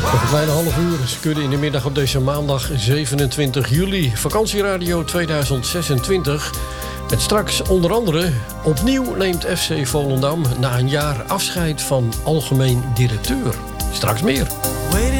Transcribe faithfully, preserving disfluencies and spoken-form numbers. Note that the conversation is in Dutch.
Nog een kleine half uur skudden in de middag op deze maandag zevenentwintig juli. Vakantieradio tweeduizend zesentwintig. Met straks onder andere opnieuw neemt F C Volendam na een jaar afscheid van algemeen directeur. Straks meer.